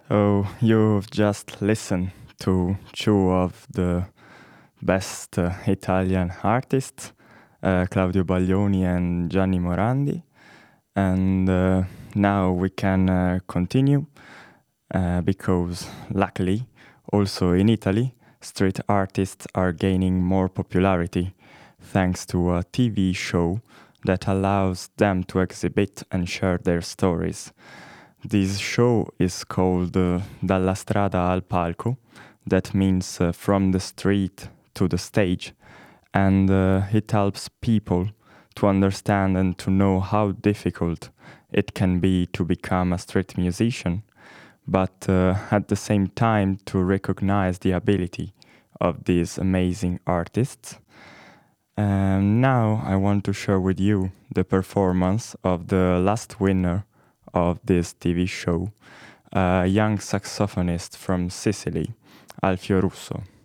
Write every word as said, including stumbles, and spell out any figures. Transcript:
Oh, you've just listened to two of the best uh, Italian artists, uh, Claudio Baglioni and Gianni Morandi. And uh, now we can uh, continue uh, because, luckily, also in Italy, street artists are gaining more popularity thanks to a T V show that allows them to exhibit and share their stories. This show is called uh, Dalla strada al palco, that means uh, from the street to the stage, and uh, it helps people to understand and to know how difficult it can be to become a street musician, but uh, at the same time to recognize the ability of these amazing artists. And now I want to share with you the performance of the last winner of this T V show, a young saxophonist from Sicily, Alfio Russo.